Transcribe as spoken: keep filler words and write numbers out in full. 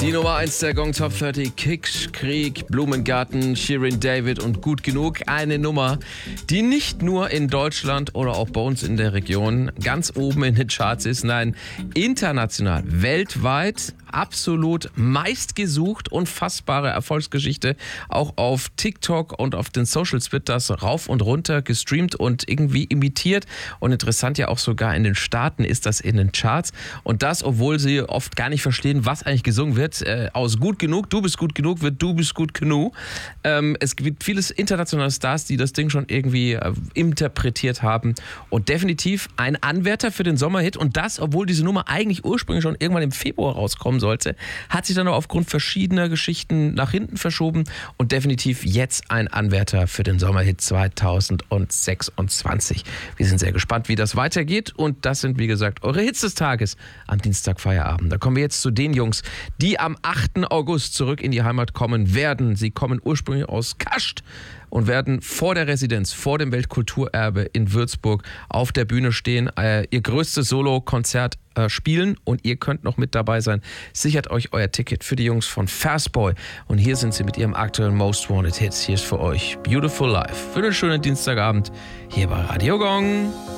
Die Nummer eins der Gong Top dreißig, Kitsch, Krieg, Blumengarten, Shirin David und Gut Genug. Eine Nummer, die nicht nur in Deutschland oder auch bei uns in der Region ganz oben in den Charts ist, nein, international, weltweit absolut meistgesucht, unfassbare Erfolgsgeschichte. Auch auf TikTok und auf den Socials wird das rauf und runter gestreamt und irgendwie imitiert. Und interessant ja auch sogar in den Staaten ist das in den Charts. Und das, obwohl sie oft gar nicht verstehen, was eigentlich gesungen wird. Äh, aus Gut Genug, du bist gut genug, wird du bist gut genug. Ähm, es gibt viele internationale Stars, die das Ding schon irgendwie äh, interpretiert haben. Und definitiv ein Anwärter für den Sommerhit. Und das, obwohl diese Nummer eigentlich ursprünglich schon irgendwann im Februar rauskommen sollte, hat sich dann auch aufgrund verschiedener Geschichten nach hinten verschoben und definitiv jetzt ein Anwärter für den Sommerhit zwanzig sechsundzwanzig. Wir sind sehr gespannt, wie das weitergeht und das sind, wie gesagt, eure Hits des Tages am Dienstag Feierabend. Da kommen wir jetzt zu den Jungs, die am achten August zurück in die Heimat kommen werden. Sie kommen ursprünglich aus Kascht und werden vor der Residenz, vor dem Weltkulturerbe in Würzburg auf der Bühne stehen, äh, ihr größtes Solo-Konzert äh, spielen und ihr könnt noch mit dabei sein. Sichert euch euer Ticket für die Jungs von Fastboy und hier sind sie mit ihrem aktuellen Most Wanted Hits. Hier ist für euch Beautiful Life für den schönen Dienstagabend hier bei Radio Gong.